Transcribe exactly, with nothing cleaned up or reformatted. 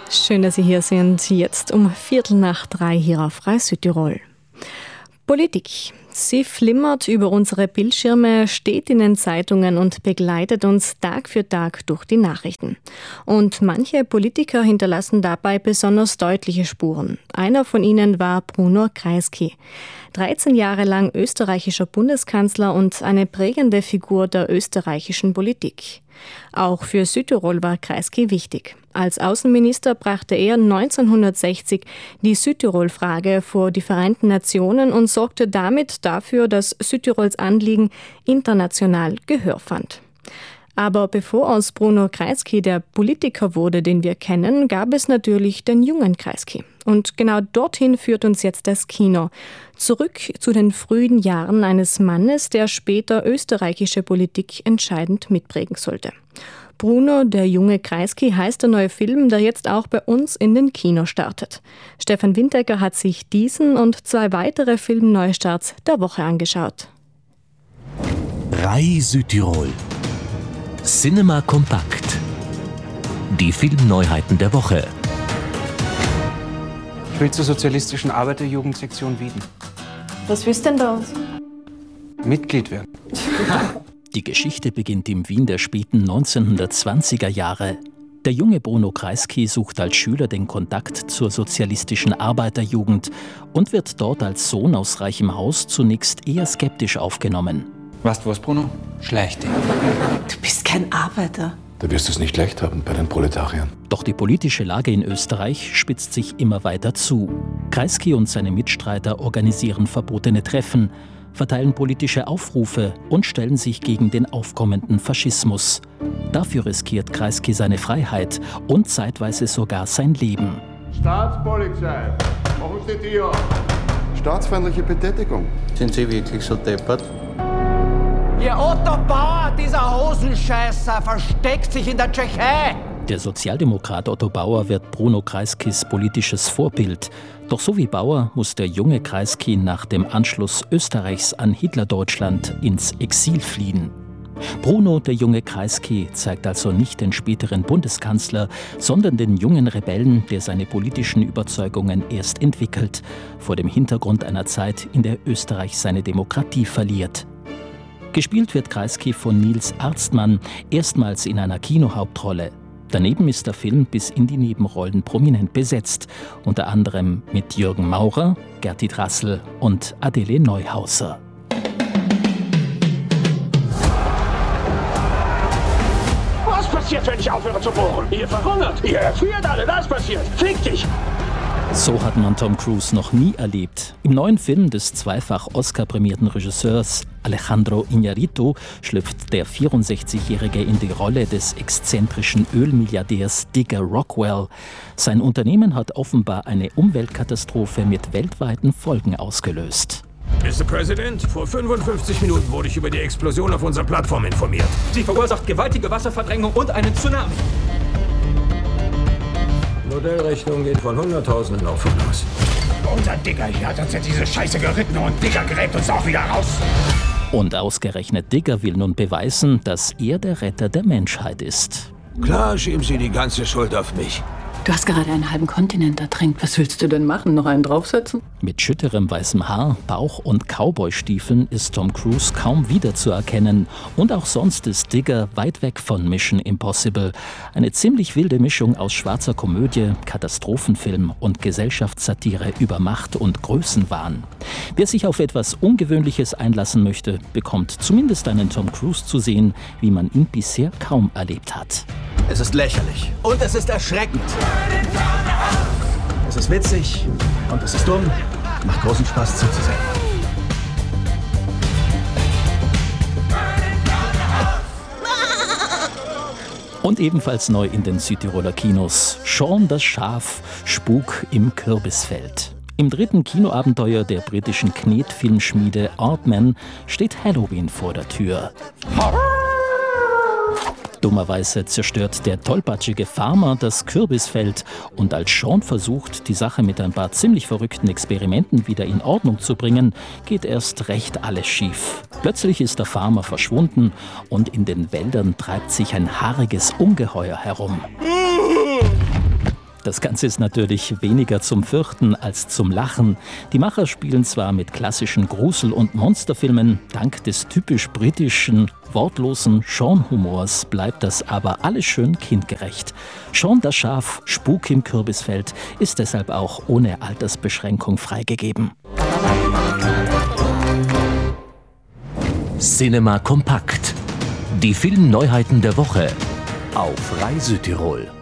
Schön, dass Sie hier sind. Jetzt um Viertel nach drei hier auf Frei Südtirol. Politik. Sie flimmert über unsere Bildschirme, steht in den Zeitungen und begleitet uns Tag für Tag durch die Nachrichten. Und manche Politiker hinterlassen dabei besonders deutliche Spuren. Einer von ihnen war Bruno Kreisky. dreizehn Jahre lang österreichischer Bundeskanzler und eine prägende Figur der österreichischen Politik. Auch für Südtirol war Kreisky wichtig. Als Außenminister brachte er neunzehnhundertsechzig die Südtirol-Frage vor die Vereinten Nationen und sorgte damit dafür, dass Südtirols Anliegen international Gehör fand. Aber bevor aus Bruno Kreisky der Politiker wurde, den wir kennen, gab es natürlich den jungen Kreisky. Und genau dorthin führt uns jetzt das Kino. Zurück zu den frühen Jahren eines Mannes, der später österreichische Politik entscheidend mitprägen sollte. Bruno, der junge Kreisky, heißt der neue Film, der jetzt auch bei uns in den Kino startet. Stefan Wintecker hat sich diesen und zwei weitere Filmneustarts der Woche angeschaut. Frei Südtirol. Cinema Kompakt. Die Filmneuheiten der Woche. Ich will zur sozialistischen Arbeiterjugendsektion Wieden. Was willst denn da? Mitglied werden. Die Geschichte beginnt im Wien der späten neunzehnhundertzwanziger Jahre. Der junge Bruno Kreisky sucht als Schüler den Kontakt zur sozialistischen Arbeiterjugend und wird dort als Sohn aus reichem Haus zunächst eher skeptisch aufgenommen. Weißt du was, Bruno? Schleich dich. Du bist kein Arbeiter. Da wirst du es nicht leicht haben bei den Proletariern. Doch die politische Lage in Österreich spitzt sich immer weiter zu. Kreisky und seine Mitstreiter organisieren verbotene Treffen, verteilen politische Aufrufe und stellen sich gegen den aufkommenden Faschismus. Dafür riskiert Kreisky seine Freiheit und zeitweise sogar sein Leben. Staatspolizei, warum steht die hier? Staatsfeindliche Betätigung. Sind Sie wirklich so deppert? Ihr Otto Bauer, dieser Hosenscheißer, versteckt sich in der Tschechei. Der Sozialdemokrat Otto Bauer wird Bruno Kreiskys politisches Vorbild. Doch so wie Bauer muss der junge Kreisky nach dem Anschluss Österreichs an Hitlerdeutschland ins Exil fliehen. Bruno, der junge Kreisky, zeigt also nicht den späteren Bundeskanzler, sondern den jungen Rebellen, der seine politischen Überzeugungen erst entwickelt, vor dem Hintergrund einer Zeit, in der Österreich seine Demokratie verliert. Gespielt wird Kreisky von Nils Arztmann, erstmals in einer Kinohauptrolle. Daneben ist der Film bis in die Nebenrollen prominent besetzt, unter anderem mit Jürgen Maurer, Gerti Drassl und Adele Neuhauser. Was passiert, wenn ich aufhöre zu bohren? Ihr verhungert, ihr erfriert alle, das passiert. Fick dich! So hat man Tom Cruise noch nie erlebt. Im neuen Film des zweifach Oscar-prämierten Regisseurs Alejandro Iñárritu schlüpft der vierundsechzigjährige in die Rolle des exzentrischen Ölmilliardärs Digger Rockwell. Sein Unternehmen hat offenbar eine Umweltkatastrophe mit weltweiten Folgen ausgelöst. Mister President, vor fünfundfünfzig Minuten wurde ich über die Explosion auf unserer Plattform informiert. Sie verursacht gewaltige Wasserverdrängung und einen Tsunami. Modellrechnung geht von Hunderttausenden auf von aus. Unser Digger hier hat uns jetzt diese Scheiße geritten und Digger gräbt uns auch wieder raus. Und ausgerechnet Digger will nun beweisen, dass er der Retter der Menschheit ist. Klar, schieben Sie die ganze Schuld auf mich. Du hast gerade einen halben Kontinent ertränkt. Was willst du denn machen? Noch einen draufsetzen? Mit schütterem weißem Haar, Bauch und Cowboy-Stiefeln ist Tom Cruise kaum wiederzuerkennen. Und auch sonst ist Digger weit weg von Mission Impossible. Eine ziemlich wilde Mischung aus schwarzer Komödie, Katastrophenfilm und Gesellschaftssatire über Macht und Größenwahn. Wer sich auf etwas Ungewöhnliches einlassen möchte, bekommt zumindest einen Tom Cruise zu sehen, wie man ihn bisher kaum erlebt hat. Es ist lächerlich. Und es ist erschreckend. Es ist witzig und es ist dumm. Macht großen Spaß zuzusehen. Und ebenfalls neu in den Südtiroler Kinos: Shaun das Schaf, Spuk im Kürbisfeld. Im dritten Kinoabenteuer der britischen Knetfilmschmiede Aardman steht Halloween vor der Tür. Dummerweise zerstört der tollpatschige Farmer das Kürbisfeld und als Shaun versucht, die Sache mit ein paar ziemlich verrückten Experimenten wieder in Ordnung zu bringen, geht erst recht alles schief. Plötzlich ist der Farmer verschwunden und in den Wäldern treibt sich ein haariges Ungeheuer herum. Das Ganze ist natürlich weniger zum Fürchten als zum Lachen. Die Macher spielen zwar mit klassischen Grusel- und Monsterfilmen, dank des typisch britischen, wortlosen Sean-Humors bleibt das aber alles schön kindgerecht. Sean das Schaf, Spuk im Kürbisfeld, ist deshalb auch ohne Altersbeschränkung freigegeben. Cinema Kompakt. Die Filmneuheiten der Woche auf Frei Südtirol.